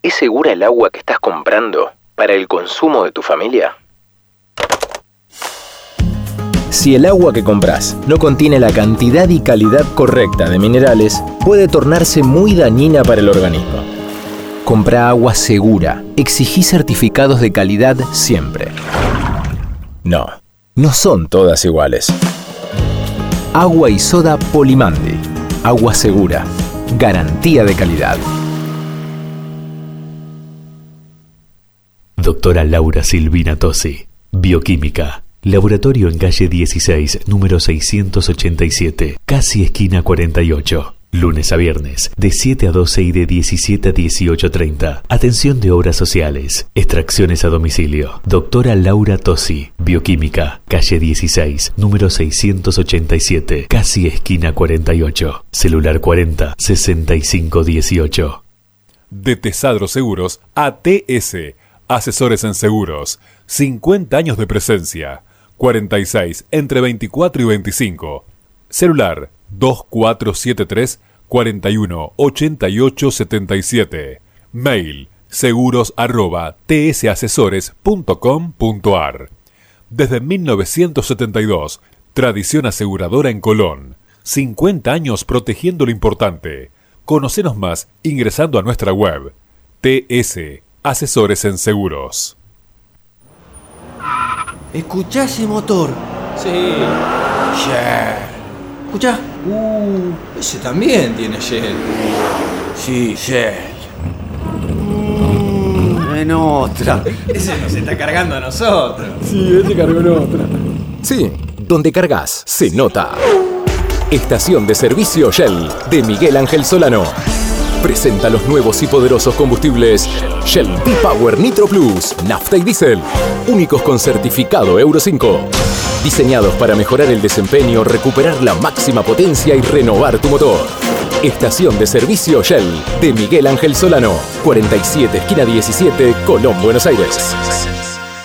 ¿Es segura el agua que estás comprando para el consumo de tu familia? Si el agua que compras no contiene la cantidad y calidad correcta de minerales, puede tornarse muy dañina para el organismo. Compra agua segura. Exigí certificados de calidad siempre. No son todas iguales. Agua y soda Polimandi. Agua segura. Garantía de calidad. Doctora Laura Silvina Tosi, Bioquímica. Laboratorio en calle 16, número 687, casi esquina 48. Lunes a viernes, de 7 a 12 y de 17 a 18:30. Atención de obras sociales. Extracciones a domicilio. Doctora Laura Tosi, Bioquímica, calle 16, número 687, casi esquina 48. Celular 40 65 18. De Tesadro Seguros a TS. Asesores en seguros. 50 años de presencia. 46 entre 24 y 25. Celular 2473 41 88 77. Mail seguros@tsasesores.com.ar. Desde 1972, tradición aseguradora en Colón. 50 años protegiendo lo importante. Conocenos más ingresando a nuestra web. TS Asesores en Seguros. ¿Escuchá ese motor? Sí. Shell. ¿Escuchá? Ese también tiene Shell. Sí, Shell. En otra. Ese nos está cargando a nosotros. Sí, este cargó en otra. Sí, donde cargas se nota. Estación de servicio Shell de Miguel Ángel Solano. Presenta los nuevos y poderosos combustibles Shell V-Power Nitro Plus, nafta y diésel, únicos con certificado Euro 5. Diseñados para mejorar el desempeño, recuperar la máxima potencia y renovar tu motor. Estación de servicio Shell de Miguel Ángel Solano, 47, esquina 17, Colón, Buenos Aires.